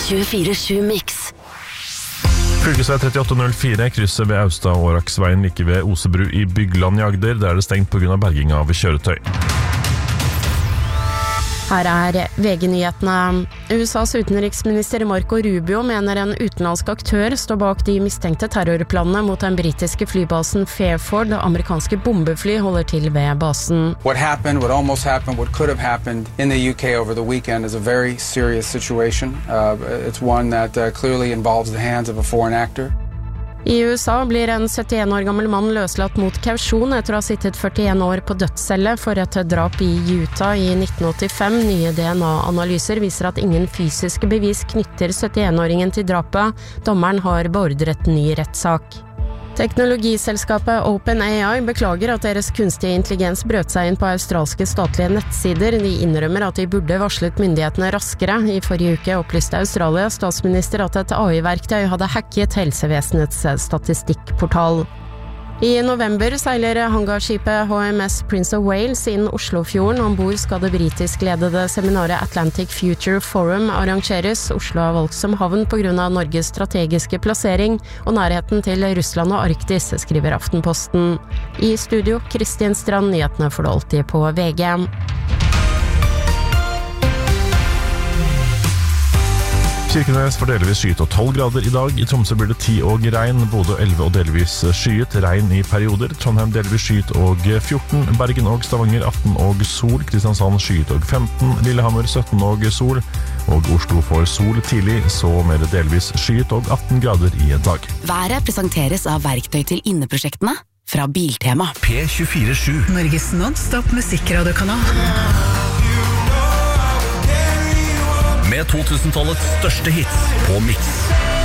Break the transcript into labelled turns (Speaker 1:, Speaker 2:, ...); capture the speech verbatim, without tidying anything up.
Speaker 1: tjuefire sju Mix.
Speaker 2: Fylkesvei trettiåtte null fire, krysset ved Austad og Åraksveien like ved Osebru i Bygland i Agder. Der er det stengt på grunn av berging av kjøretøy.
Speaker 3: Her er V G-nyhetene. U S A's utenriksminister Marco Rubio mener en utenlandsk aktør står bak de mistenkte terrorplanene mot den britiske flybasen Fairford. Amerikanske bombefly holder til ved basen.
Speaker 4: What happened, what almost happened, what could have happened in the U K over the weekend is a very serious situation. Uh, it's one that uh, clearly involves the hands of a foreign actor.
Speaker 3: I U S A blir en syttien år gammel mann løslatt mot kausjon etter å ha sittet førtien år på dødscelle for et drap i Utah i nitten åttifem. Nye D N A-analyser viser at ingen fysiske bevis knytter syttien-åringen til drapet. Dommeren har beordret ny rettssak. Teknologiselskapet OpenAI beklager at deres kunstige intelligens brøt seg inn på australske statlige nettsider. De innrømmer at de burde varslet myndighetene raskere. I forrige uke opplyste Australias statsminister at et A I-verktøy hadde hacket helsevesenets statistikkportal. I november seiler hangarskipet H M S Prince of Wales inn Oslofjorden. Ombord skal det britisk-ledede seminaret Atlantic Future Forum arrangeres. Oslo har valgt som havn på grunn av Norges strategiske plassering og nærheten til Russland og Arktis, skriver Aftenposten. I studio, Kristin Strand, nyhetene får du alltid på V G.
Speaker 2: Kirkenes får delvis skyet og tolv grader i dag. I Tromsø blir det ti og regn, Bodø elleve og delvis skyet, regn i perioder. Trondheim delvis skyet og fjorten, Bergen og Stavanger atten og sol, Kristiansand skyet og femten, Lillehammer sytten og sol, og Oslo får sol tidlig, så mer delvis skyet og atten grader i dag.
Speaker 1: Været presenteres av verktøy til inneprosjektene fra Biltema.
Speaker 5: P tjuefire sju,
Speaker 6: Norges non-stop musikkradio-kanal.
Speaker 5: med to tusen-tallets største hits på Mix.